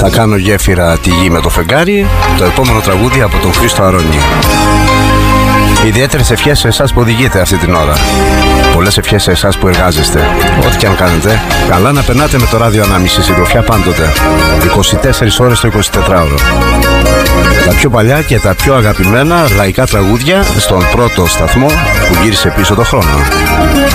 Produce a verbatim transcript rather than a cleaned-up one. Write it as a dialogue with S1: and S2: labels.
S1: Θα κάνω γέφυρα τη γη με το φεγγάρι, το επόμενο τραγούδι από τον Χρήστο Αρώνη. Ιδιαίτερες ευχές σε εσάς που οδηγείτε αυτή την ώρα. Πολλές ευχές σε εσάς που εργάζεστε. Ό,τι και αν κάνετε, καλά να περνάτε με το ράδιο ανάμιση συντροφιά πάντοτε. είκοσι τέσσερις ώρες το εικοσιτετράωρο. Τα πιο παλιά και τα πιο αγαπημένα λαϊκά τραγούδια στον πρώτο σταθμό που γύρισε πίσω το χρόνο.